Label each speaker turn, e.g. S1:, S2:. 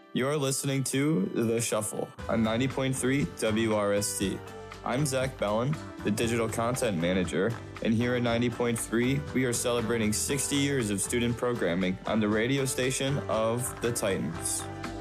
S1: You're listening to The Shuffle on 90.3 WRST. I'm Zach Bellin, the Digital Content Manager, and here at 90.3, we are celebrating 60 years of student programming on the radio station of the Titans.